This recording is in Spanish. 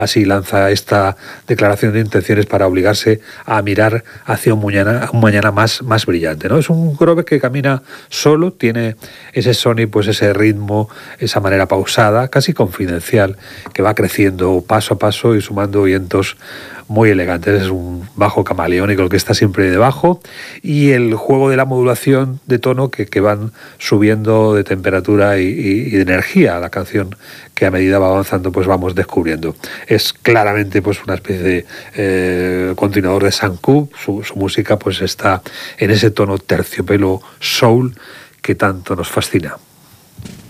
Así lanza esta declaración de intenciones para obligarse a mirar hacia un mañana más brillante, ¿no? Es un Groove que camina solo, tiene ese sonido, pues ese ritmo, esa manera pausada, casi confidencial, que va creciendo paso a paso y sumando vientos muy elegantes. Es un bajo camaleónico el que está siempre debajo, y el juego de la modulación de tono que van subiendo de temperatura y de energía a la canción, que a medida va avanzando pues vamos descubriendo. Es claramente pues una especie de continuador de Sam Cooke. Su música pues está en ese tono terciopelo soul que tanto nos fascina.